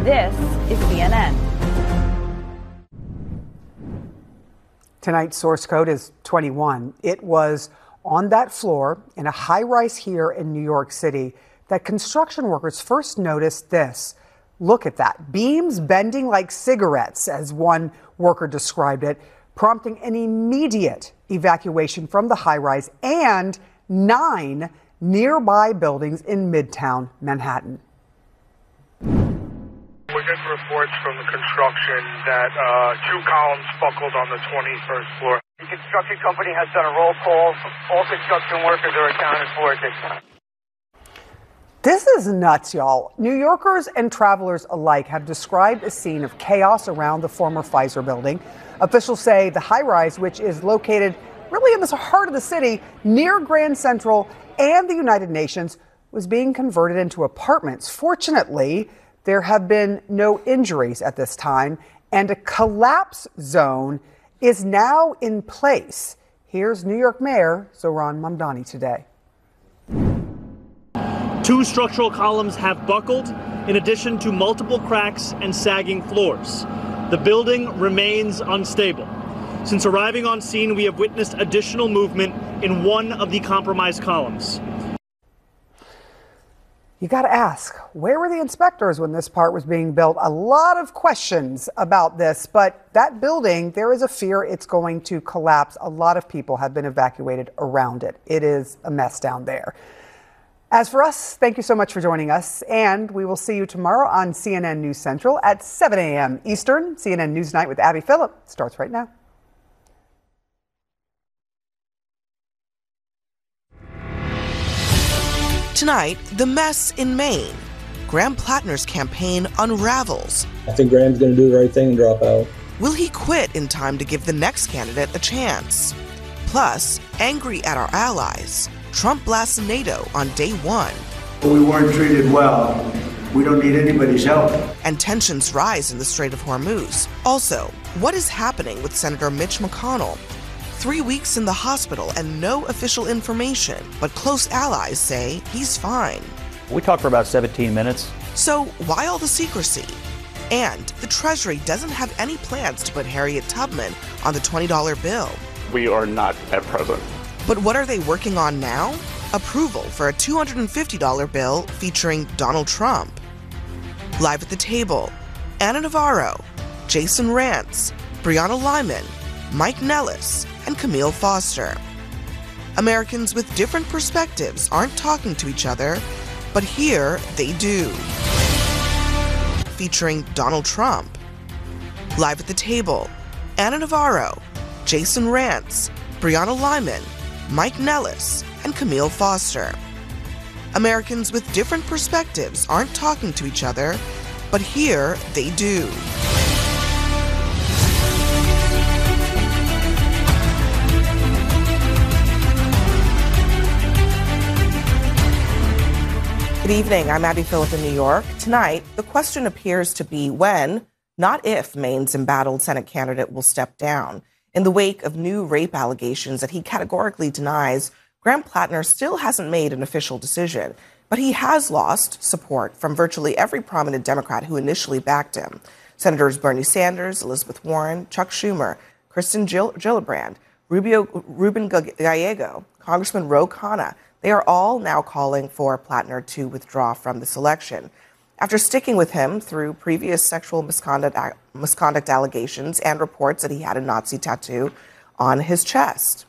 this is CNN. Tonight's source code is 21. It was on that floor in a high-rise here in New York City that construction workers first noticed this. Look at that. Beams bending like cigarettes, as one worker described it, prompting an immediate evacuation from the high-rise and 9 nearby buildings in Midtown Manhattan. We're getting reports from the construction that 2 columns buckled on the 21st floor. The construction company has done a roll call. All construction workers are accounted for at this time. This is nuts, y'all. New Yorkers and travelers alike have described a scene of chaos around the former Pfizer building. Officials say the high-rise, which is located really in the heart of the city, near Grand Central and the United Nations, was being converted into apartments. Fortunately, there have been no injuries at this time, and a collapse zone is now in place. Here's New York Mayor Zohran Mamdani today. 2 structural columns have buckled, in addition to multiple cracks and sagging floors. The building remains unstable. Since arriving on scene, we have witnessed additional movement in one of the compromised columns. You got to ask, where were the inspectors when this part was being built? A lot of questions about this, but that building, there is a fear it's going to collapse. A lot of people have been evacuated around it. It is a mess down there. As for us, thank you so much for joining us, and we will see you tomorrow on CNN News Central at 7 a.m. Eastern. CNN Newsnight with Abby Phillip starts right now. Tonight, the mess in Maine. Graham Plattner's campaign unravels. I think Graham's going to do the right thing and drop out. Will he quit in time to give the next candidate a chance? Plus, angry at our allies, Trump blasts NATO on day 1. We weren't treated well. We don't need anybody's help. And tensions rise in the Strait of Hormuz. Also, what is happening with Senator Mitch McConnell? 3 weeks in the hospital and no official information, but close allies say he's fine. We talked for about 17 minutes. So why all the secrecy? And the Treasury doesn't have any plans to put Harriet Tubman on the $20 bill. We are not at present. But what are they working on now? Approval for a $250 bill featuring Donald Trump. Live at the table, Ana Navarro, Jason Rantz, Brianna Lyman, Mike Nellis, and Camille Foster. Americans with different perspectives aren't talking to each other, but here they do. Featuring Donald Trump. Live at the table, Ana Navarro, Jason Rantz, Brianna Lyman, Mike Nellis, and Camille Foster. Americans with different perspectives aren't talking to each other, but here they do. Good evening. I'm Abby Phillip in New York. Tonight, the question appears to be when, not if, Maine's embattled Senate candidate will step down. In the wake of new rape allegations that he categorically denies, Graham Plattner still hasn't made an official decision, but he has lost support from virtually every prominent Democrat who initially backed him. Senators Bernie Sanders, Elizabeth Warren, Chuck Schumer, Kristen Gillibrand, Ruben Gallego, Congressman Ro Khanna. They are all now calling for Plattner to withdraw from this election. After sticking with him through previous sexual misconduct allegations and reports that he had a Nazi tattoo on his chest.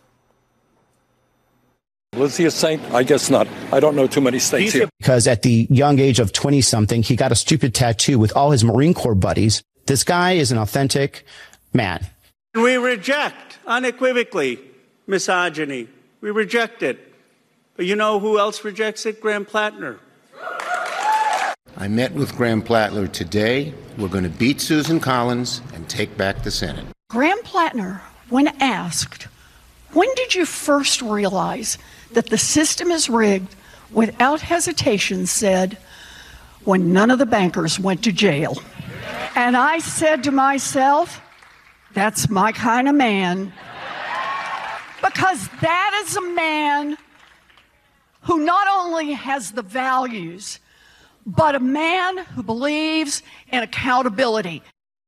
Was he a saint? I guess not. I don't know too many saints here. Because at the young age of 20-something, he got a stupid tattoo with all his Marine Corps buddies. This guy is an authentic man. We reject, unequivocally, misogyny. We reject it. But you know who else rejects it? Graham Plattner. I met with Graham Plattner today. We're going to beat Susan Collins and take back the Senate. Graham Plattner, when asked, when did you first realize that the system is rigged, without hesitation said, when none of the bankers went to jail. And I said to myself, that's my kind of man. Because that is a man who not only has the values, but a man who believes in accountability.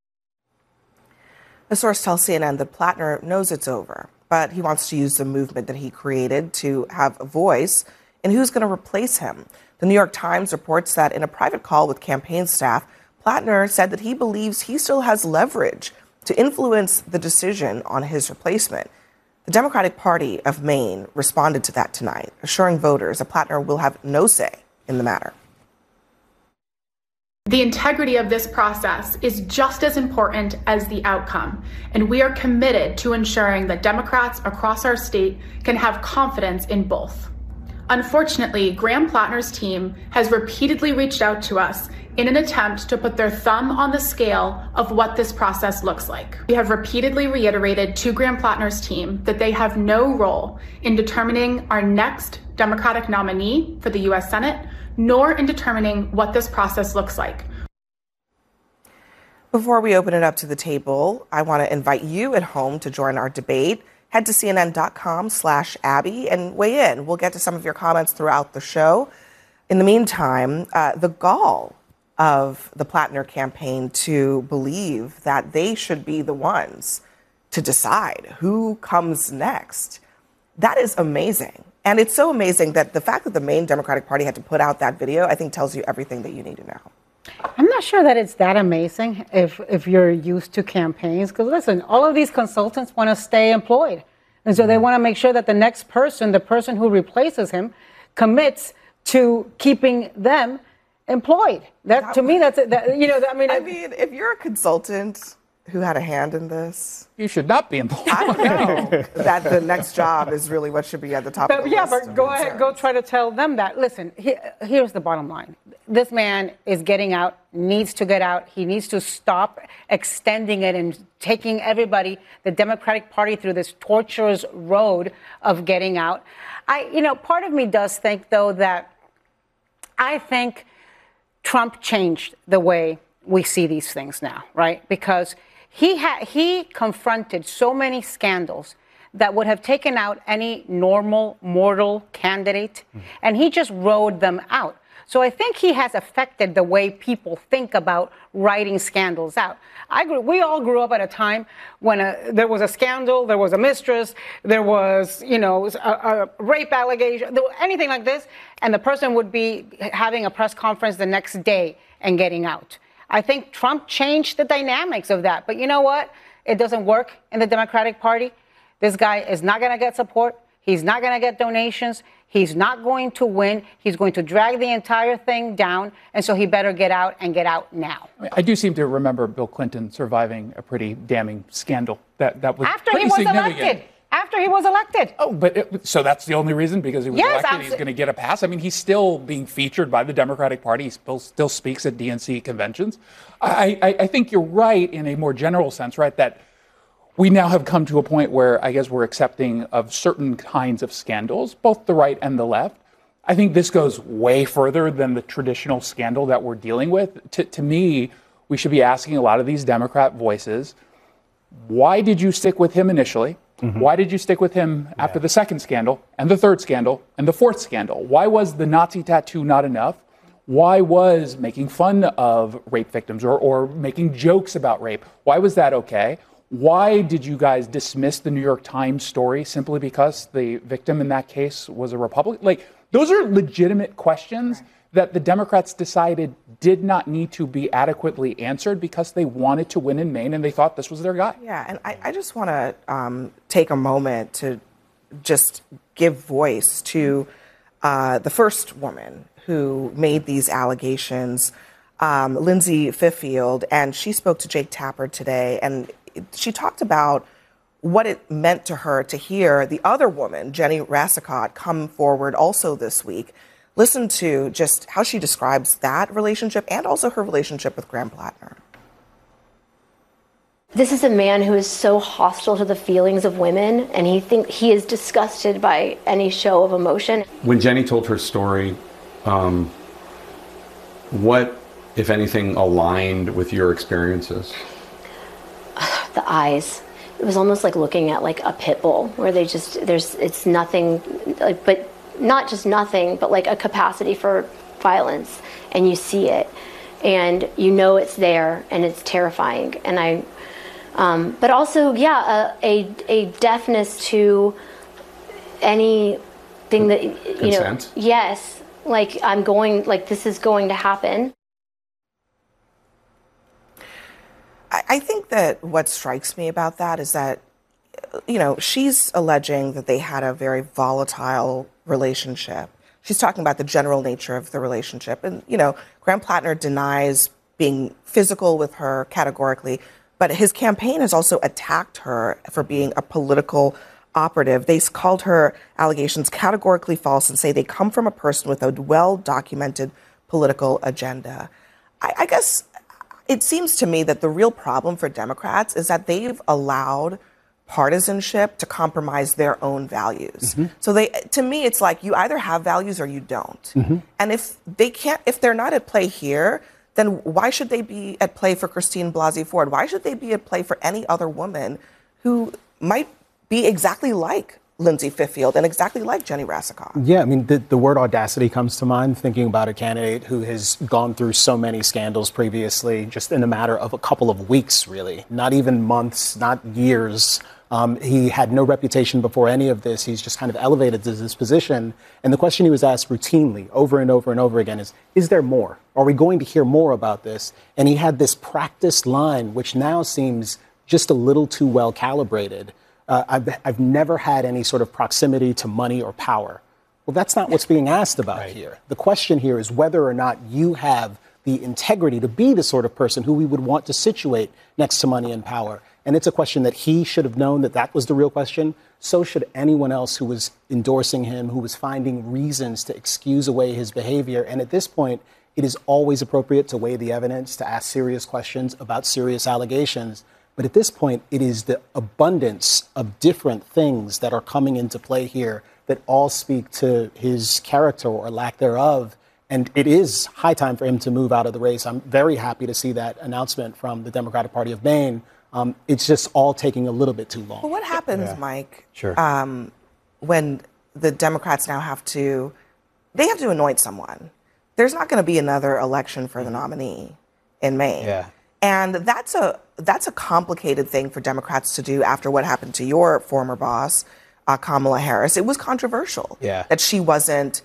A source tells CNN that Plattner knows it's over, but he wants to use the movement that he created to have a voice in who's going to replace him. The New York Times reports that in a private call with campaign staff, Plattner said that he believes he still has leverage to influence the decision on his replacement. The Democratic Party of Maine responded to that tonight, assuring voters that Plattner will have no say in the matter. The integrity of this process is just as important as the outcome, and we are committed to ensuring that Democrats across our state can have confidence in both. Unfortunately, Graham Plattner's team has repeatedly reached out to us in an attempt to put their thumb on the scale of what this process looks like. We have repeatedly reiterated to Graham Plattner's team that they have no role in determining our next Democratic nominee for the U.S. Senate, nor in determining what this process looks like. Before we open it up to the table, I want to invite you at home to join our debate. Head to cnn.com/Abby and weigh in. We'll get to some of your comments throughout the show. In the meantime, the gall of the Plattner campaign to believe that they should be the ones to decide who comes next. That is amazing. And it's so amazing that the fact that the Maine Democratic Party had to put out that video, I think tells you everything that you need to know. I'm not sure that it's that amazing if you're used to campaigns. Because listen, all of these consultants want to stay employed. And so they want to make sure that the next person, the person who replaces him, commits to keeping them employed. That to me, that's you know. I mean, if you're a consultant who had a hand in this, you should not be employed. I don't know that the next job is really what should be at the top of the list. Yeah, but go ahead, go try to tell them that. Listen, here's the bottom line. This man is getting out, needs to get out. He needs to stop extending it and taking everybody, the Democratic Party, through this torturous road of getting out. Part of me does think, though, that I think Trump changed the way we see these things now, right? Because he confronted so many scandals that would have taken out any normal mortal candidate, and he just rode them out. So I think he has affected the way people think about writing scandals out. We all grew up at a time when there was a scandal, there was a mistress, there was, a rape allegation, anything like this, and the person would be having a press conference the next day and getting out. I think Trump changed the dynamics of that. But you know what? It doesn't work in the Democratic Party. This guy is not going to get support. He's not going to get donations. He's not going to win. He's going to drag the entire thing down. And so he better get out and get out now. I do seem to remember Bill Clinton surviving a pretty damning scandal. That was after he was elected. After he was elected. Oh, but so that's the only reason, because he was elected, he's going to get a pass? I mean, he's still being featured by the Democratic Party. He still speaks at DNC conventions. I think you're right in a more general sense, right, that we now have come to a point where I guess we're accepting of certain kinds of scandals, both the right and the left. I think this goes way further than the traditional scandal that we're dealing with. To me, we should be asking a lot of these Democrat voices, why did you stick with him initially? Mm-hmm. Why did you stick with him after the second scandal and the third scandal and the fourth scandal? Why was the Nazi tattoo not enough? Why was making fun of rape victims or making jokes about rape? Why was that okay? Why did you guys dismiss the New York Times story simply because the victim in that case was a Republican? Like, those are legitimate questions that the Democrats decided did not need to be adequately answered because they wanted to win in Maine and they thought this was their guy. Yeah, and I just want to take a moment to just give voice to the first woman who made these allegations, Lindsay Fiffield, and she spoke to Jake Tapper today, and she talked about what it meant to her to hear the other woman, Jenny Rassicot, come forward also this week. Listen to just how she describes that relationship and also her relationship with Graham Plattner. This is a man who is so hostile to the feelings of women, and he is disgusted by any show of emotion. When Jenny told her story, what, if anything, aligned with your experiences? The eyes. It was almost like looking at like a pit bull, where it's nothing, but not just nothing, but like a capacity for violence, and you see it, and you know it's there, and it's terrifying. And but also, a deafness to anything that, Consent? Yes, like this is going to happen. I think that what strikes me about that is that, she's alleging that they had a very volatile relationship. She's talking about the general nature of the relationship. And, Graham Plattner denies being physical with her categorically, but his campaign has also attacked her for being a political operative. They called her allegations categorically false and say they come from a person with a well-documented political agenda. I guess it seems to me that the real problem for Democrats is that they've allowed partisanship to compromise their own values. Mm-hmm. So to me, it's like you either have values or you don't. Mm-hmm. And if they're not at play here, then why should they be at play for Christine Blasey Ford? Why should they be at play for any other woman who might be exactly like Lindsay Fiffield and exactly like Jenny Rassicot? Yeah, I mean, the word audacity comes to mind, thinking about a candidate who has gone through so many scandals previously, just in a matter of a couple of weeks, really. Not even months, not years. He had no reputation before any of this. He's just kind of elevated to this position. And the question he was asked routinely over and over and over again is there more? Are we going to hear more about this? And he had this practiced line, which now seems just a little too well calibrated. I've never had any sort of proximity to money or power. Well, that's not what's being asked about here. The question here is whether or not you have the integrity to be the sort of person who we would want to situate next to money and power. And it's a question that he should have known that was the real question. So should anyone else who was endorsing him, who was finding reasons to excuse away his behavior. And at this point, it is always appropriate to weigh the evidence, to ask serious questions about serious allegations. But at this point, it is the abundance of different things that are coming into play here that all speak to his character or lack thereof. And it is high time for him to move out of the race. I'm very happy to see that announcement from the Democratic Party of Maine. It's just all taking a little bit too long. Well, what happens, Mike, Sure. When the Democrats now have to anoint someone? There's not going to be another election for the nominee in Maine. Yeah. And that's a complicated thing for Democrats to do after what happened to your former boss, Kamala Harris. It was controversial that she wasn't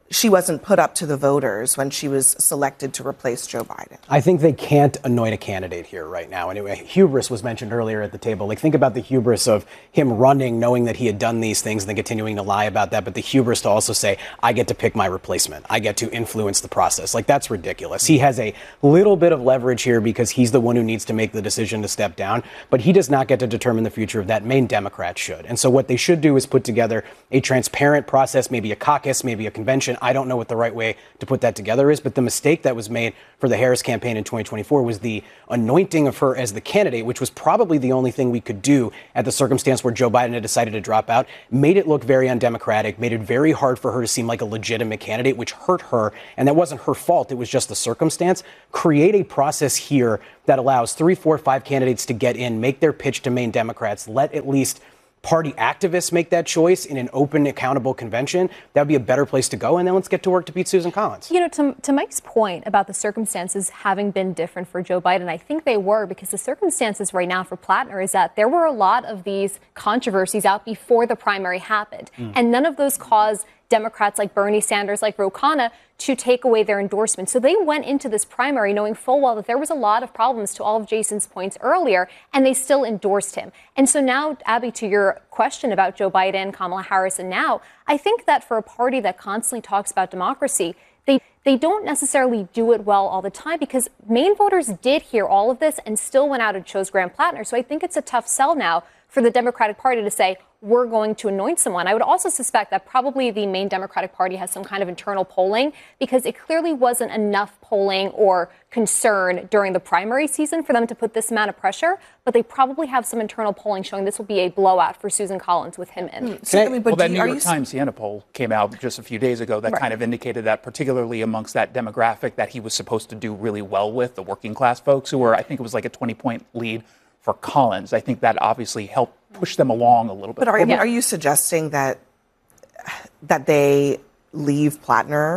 put up to the voters when she was selected to replace Joe Biden. I think they can't anoint a candidate here right now. Anyway, hubris was mentioned earlier at the table. Like, think about the hubris of him running, knowing that he had done these things and then continuing to lie about that. But the hubris to also say, I get to pick my replacement. I get to influence the process. Like, that's ridiculous. He has a little bit of leverage here because he's the one who needs to make the decision to step down. But he does not get to determine the future of that. Maine Democrats should. And so what they should do is put together a transparent process, maybe a caucus, maybe a convention. I don't know what the right way to put that together is, but the mistake that was made for the Harris campaign in 2024 was the anointing of her as the candidate, which was probably the only thing we could do at the circumstance where Joe Biden had decided to drop out, made it look very undemocratic, made it very hard for her to seem like a legitimate candidate, which hurt her. And that wasn't her fault. It was just the circumstance. Create a process here that allows 3, 4, 5 candidates to get in, make their pitch to Maine Democrats, let at least party activists make that choice in an open, accountable convention. That would be a better place to go. And then let's get to work to beat Susan Collins. You know, to Mike's point about the circumstances having been different for Joe Biden, I think they were, because the circumstances right now for Plattner is that there were a lot of these controversies out before the primary happened. And none of those caused Democrats like Bernie Sanders, like Ro Khanna, to take away their endorsement. So they went into this primary knowing full well that there was a lot of problems, to all of Jason's points earlier, and they still endorsed him. And so now, Abby, to your question about Joe Biden, Kamala Harris, and now, I think that for a party that constantly talks about democracy, they don't necessarily do it well all the time, because Maine voters did hear all of this and still went out and chose Graham Plattner. So I think it's a tough sell now for the Democratic Party to say, we're going to anoint someone. I would also suspect that probably the Maine Democratic Party has some kind of internal polling, because it clearly wasn't enough polling or concern during the primary season for them to put this amount of pressure. But they probably have some internal polling showing this will be a blowout for Susan Collins with him in. Well, that New York Times Siena poll came out just a few days ago that kind of indicated that, particularly amongst that demographic that he was supposed to do really well with, the working class folks who were, I think it was like a 20-point lead for Collins. I think that obviously helped push them along a little bit. But are you suggesting that they leave Plattner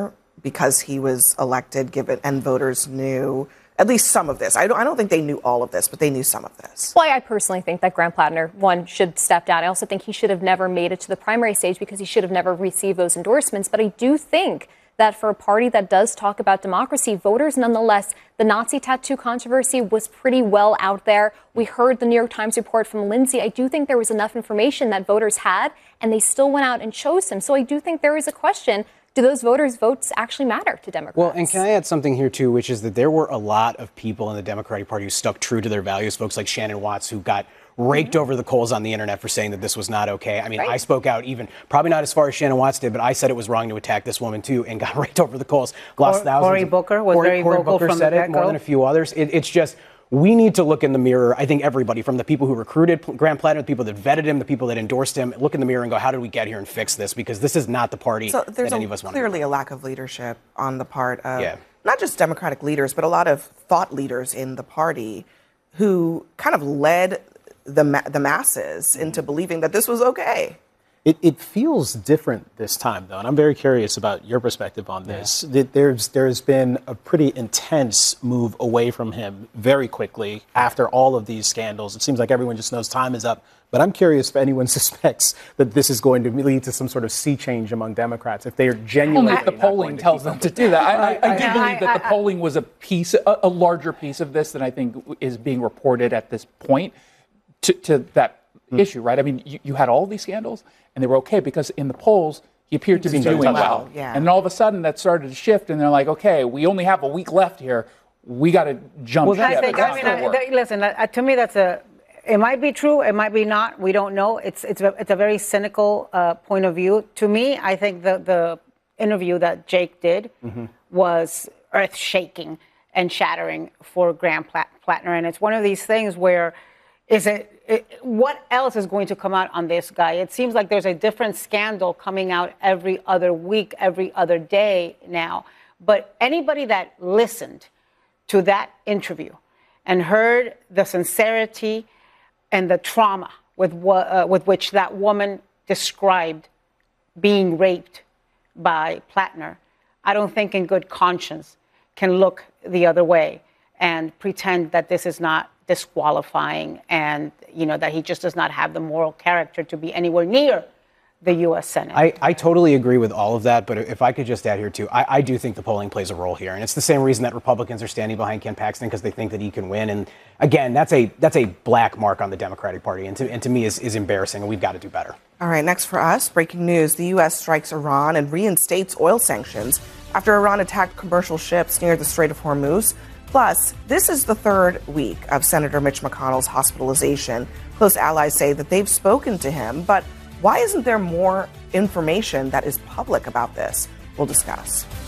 because he was elected, given and voters knew at least some of this. I don't think they knew all of this, but they knew some of this. Well, I personally think that Graham Plattner, one, should step down. I also think he should have never made it to the primary stage because he should have never received those endorsements. But I do think that for a party that does talk about democracy, voters nonetheless, the Nazi tattoo controversy was pretty well out there. We heard the New York Times report from Lindsay. I do think there was enough information that voters had, and they still went out and chose him. So I do think there is a question. Do those voters' votes actually matter to Democrats? Well, and can I add something here, too, which is that there were a lot of people in the Democratic Party who stuck true to their values, folks like Shannon Watts, who got raked over the coals on the internet for saying that this was not okay. I mean, I spoke out even, probably not as far as Shannon Watts did, but I said it was wrong to attack this woman, too, and got raked over the coals. Lost thousands. Cory Booker was very vocal from the get-go. More than a few others. It's just, we need to look in the mirror. I think everybody, from the people who recruited Graham Plattner, the people that vetted him, the people that endorsed him, look in the mirror and go, how did we get here and fix this? Because this is not the party that any of us want. There's clearly a lack of leadership on the part of not just Democratic leaders, but a lot of thought leaders in the party who kind of led the masses into believing that this was okay. It feels different this time, though, and I'm very curious about your perspective on this. Yeah. There's been a pretty intense move away from him very quickly after all of these scandals. It seems like everyone just knows time is up. But I'm curious if anyone suspects that this is going to lead to some sort of sea change among Democrats, if they are genuinely. Only if the polling tells them to do that. I do believe that the polling was a larger piece of this than I think is being reported at this point to that issue, right? I mean, you had all these scandals, and they were okay because in the polls, he appeared to be doing well. Yeah. And all of a sudden, that started to shift, and they're like, okay, we only have a week left here. We got to jump ship. Listen, to me, it might be true, it might be not. We don't know. It's a very cynical point of view. To me, I think the interview that Jake did was earth-shaking and shattering for Graham Plattner. And it's one of these things where what else is going to come out on this guy? It seems like there's a different scandal coming out every other week, every other day now. But anybody that listened to that interview and heard the sincerity and the trauma with which that woman described being raped by Plattner, I don't think in good conscience can look the other way and pretend that this is not disqualifying and, that he just does not have the moral character to be anywhere near the U.S. Senate. I totally agree with all of that, but if I could just add here, too, I do think the polling plays a role here. And it's the same reason that Republicans are standing behind Ken Paxton, because they think that he can win. And, again, that's a black mark on the Democratic Party, and to me is embarrassing, and we've got to do better. All right, next for us, breaking news. The U.S. strikes Iran and reinstates oil sanctions after Iran attacked commercial ships near the Strait of Hormuz. Plus, this is the third week of Senator Mitch McConnell's hospitalization. Close allies say that they've spoken to him, but why isn't there more information that is public about this? We'll discuss.